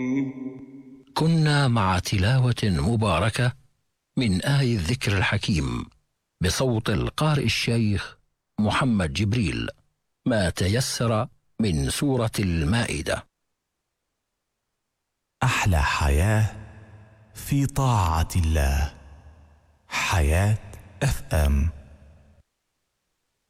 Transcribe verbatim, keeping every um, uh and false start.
كنا مع تلاوة مباركة من آي الذكر الحكيم بصوت القارئ الشيخ محمد جبريل، ما تيسر من سورة المائدة. أحلى حياة في طاعة الله. حياة اف ام.